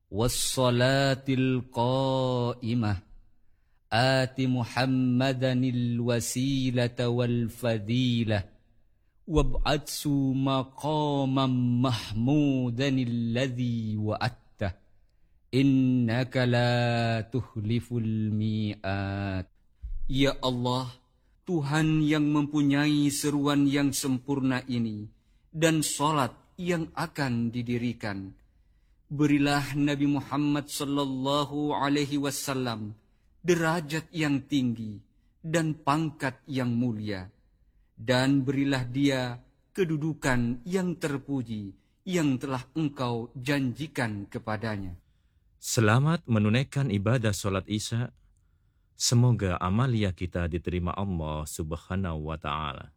wassalatil qa'imah ati Muhammadanil wasilata wal fadilah wab'atsu maqaman mahmudanil ladzi wa'attah innaka la tuhliful mi'at. Ya Allah, Tuhan yang mempunyai seruan yang sempurna ini dan salat yang akan didirikan, berilah Nabi Muhammad sallallahu alaihi wasallam derajat yang tinggi dan pangkat yang mulia, dan berilah dia kedudukan yang terpuji yang telah Engkau janjikan kepadanya. Selamat menunaikan ibadah solat Isya. Semoga amalia kita diterima Allah Subhanahu wa Ta'ala.